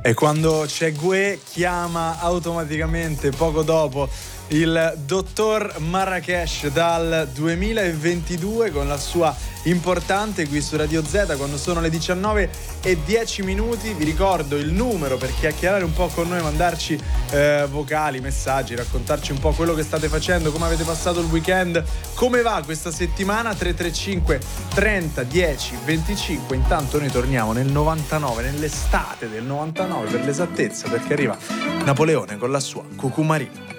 E quando c'è Gue chiama automaticamente poco dopo il dottor Marrakesh dal 2022 con la sua importante qui su Radio Z quando sono le 19:10. Vi ricordo il numero per chiacchierare un po' con noi, mandarci vocali, messaggi, raccontarci un po' quello che state facendo, come avete passato il weekend, come va questa settimana. 335 30 10 25. Intanto noi torniamo nel 99, nell'estate del 99 per l'esattezza, perché arriva Napoleone con la sua Cucumarina.